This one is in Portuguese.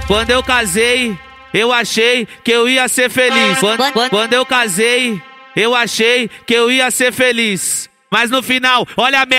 Quando eu casei, eu achei que eu ia ser feliz. Quando eu casei, eu achei que eu ia ser feliz. Mas no final, olha a merda.